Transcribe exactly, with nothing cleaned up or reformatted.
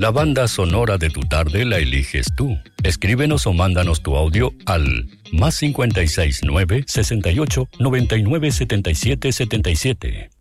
La banda sonora de tu tarde la eliges tú. Escríbenos o mándanos tu audio al más cincuenta y seis nueve, sesenta y ocho, noventa y nueve, setenta y siete, setenta y siete.